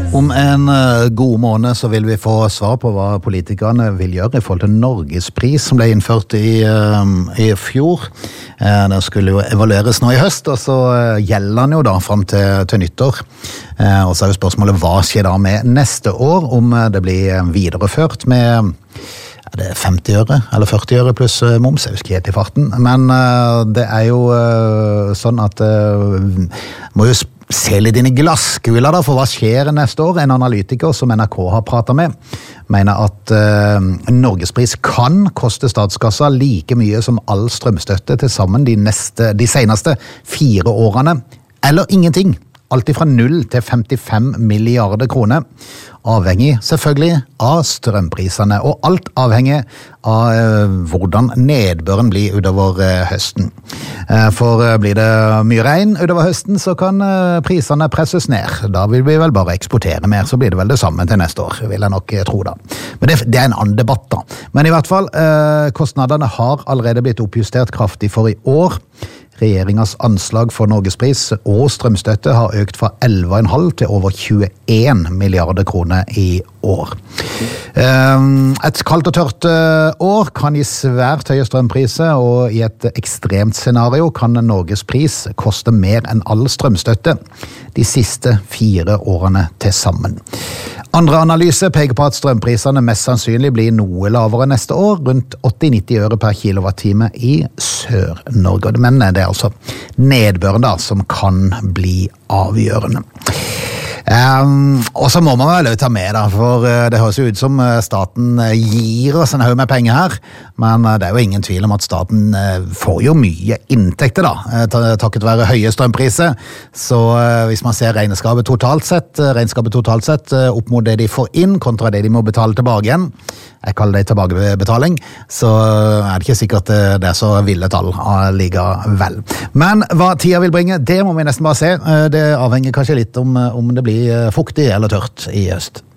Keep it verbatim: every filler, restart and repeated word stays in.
Om en god måned så vil vi få svar på hva politikerne vil gjøre i forhold til Norgespris som ble innført i, i fjor. Det skulle jo evalueres nå i høst, og så gjelder den jo da frem til, til nyttår. Og så er jo spørsmålet hva skjer da med neste år, om det blir videreført med er det femti øre eller førti øre pluss moms, jeg husker helt i farten. Men det er jo sånn at må jo se litt inn i glasskula da, for hva skjer neste år. En analytiker som N R K har pratet med, mener at uh, Norgespris kan koste statskassa like mye som all strømstøtte til sammen de, neste, de seneste fire årene, eller ingenting. Alt fra null til femtifem milliarder kroner, avhengig selvfølgelig av strømprisene, og alt avhengig av eh, hvordan nedbøren blir utover eh, høsten. Eh, for eh, blir det mye regn utover høsten, så kan eh, prisene presses ned. Da vil vi vel bare eksportere mer, så blir det vel det samme til neste år, vil jeg nok eh, tro da. Men det, det er en annen debatt da. Men i hvert fall, eh, kostnadene har allerede blitt oppjustert kraftig for i år. Regjeringens anslag for Norgespris og strømstøtte har økt fra elleve komma fem til over tjueen milliarder kroner i år. Et kaldt og tørt år kan gi svært høye strømpriser, og i et ekstremt scenario kan Norgespris koste mer enn all strømstøtte de siste fire årene til sammen. Andre analyser peker på at strømprisene mest sannsynlig blir noe lavere neste år, rundt åtti til nitti øre per kilowattime i Sør-Norge. Men det er altså nedbøren da, som kan bli avgjørende. Um, og så må man vel ta med da, for det høres jo ut som staten gir oss en haug med penger her, men det er jo ingen tvil om at staten får jo mye inntekter da, takket være høye strømpriser. Så hvis man ser regnskapet totalt sett, regnskapet totalt sett opp mot det de får inn, kontra det de må betale tilbake igjen, jeg kaller det tilbakebetaling, så er det ikke sikkert at det er så ville tall likevel. Men hva tida vil bringe, det må vi nesten bare se. Det avhenger kanskje litt om, om det blir fuktig eller tørt i høst.